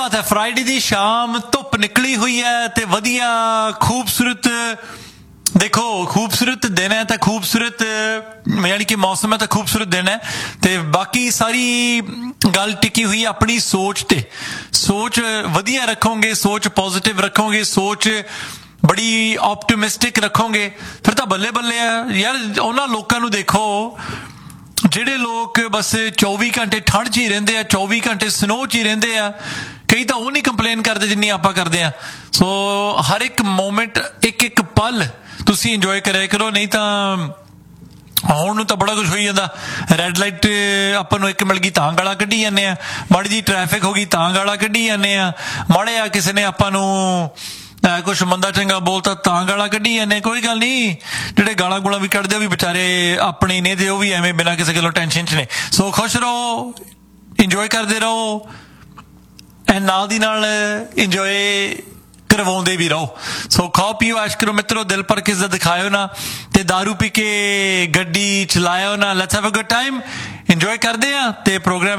Friday की शाम धुप निकली हुई है ते वधिया खूबसूरत देखो खूबसूरत दिन है तो खूबसूरत यानी कि मौसम है तो खूबसूरत दिन है ते बाकी सारी गल टिकी हुई अपनी सोच ते सोच वधिया रखोगे सोच पॉजिटिव रखोगे सोच बड़ी ऑप्टिमिस्टिक रखोगे फिर तो बल्ले बल्ले यार उन्होंने लोगों को देखो ਜਿਹੜੇ ਲੋਕ बस 24 घंटे ठंड 'ਚ ਹੀ ਰਹਿੰਦੇ ਆ 24 घंटे स्नो 'ਚ ਹੀ ਰਹਿੰਦੇ ਆ ਕਈ ਤਾਂ ਉਹ ਨਹੀਂ ਕੰਪਲੇਨ ਕਰਦੇ ਜਿੰਨੀ ਆਪਾਂ ਕਰਦੇ ਆ ਸੋ ਹਰ ਇੱਕ ਮੂਮੈਂਟ ਇੱਕ ਇੱਕ ਪਲ ਤੁਸੀਂ ਇੰਜੋਏ ਕਰਿਆ ਕਰੋ ਨਹੀਂ ਤਾਂ ਹੁਣ ਨੂੰ ਤਾਂ ਬੜਾ ਕੁਝ ਹੋਈ ਜਾਂਦਾ ਰੈੱਡ ਲਾਈਟ ਆਪਾਂ ਨੂੰ ਇੱਕ ਮਿਲ ਗਈ ਤਾਂ ਗਾਲਾਂ ਕੱਢੀ ਜਾਂਦੇ ਆ ਮਾੜੀ ਜੀ ਟ੍ਰੈਫਿਕ ਹੋ ਗਈ ਤਾਂ ਗਾਲਾਂ ਕੱਢੀ ਜਾਂਦੇ ਆ ਮਾੜੇ ਆ ਕਿਸੇ ਨੇ ਆਪਾਂ ਨੂੰ ਕੁਛ ਮੰਦਾ ਚੰਗਾ ਬੋਲਤਾ ਤਾਂ ਗਾਲਾਂ ਕੱਢੀ ਜਾਂਦੇ ਕੋਈ ਗੱਲ ਨਹੀਂ ਜਿਹੜੇ ਗਾਲਾਂ ਗੂਲਾਂ ਵੀ ਕੱਢਦੇ ਉਹ ਵੀ ਵਿਚਾਰੇ ਆਪਣੇ ਨੇ ਤੇ ਉਹ ਵੀ ਐਵੇਂ ਬਿਨਾਂ ਕਿਸੇ ਗੱਲੋਂ ਟੈਨਸ਼ਨ 'ਚ ਨੇ ਸੋ ਖੁਸ਼ ਰਹੋ ਇੰਜੋਏ ਕਰਦੇ ਰਹੋ ਐਂਡ ਨਾਲ ਦੀ ਨਾਲ ਇੰਜੋਏ ਕਰਵਾਉਂਦੇ ਵੀ ਰਹੋ ਸੋ ਖਾਓ ਪੀਓ ਐਸ਼ ਕਰੋ ਮਿੱਤਰੋ ਦਿਲ ਭਰ ਕੇ ਇੱਜ਼ਤ ਦਿਖਾਇਓ ਨਾ ਤੇ ਦਾਰੂ ਪੀ ਕੇ ਗੱਡੀ ਚਲਾਇਓ ਨਾ let's have a good time enjoy ਕਰਦੇ ਆ ਤੇ ਪ੍ਰੋਗਰਾਮ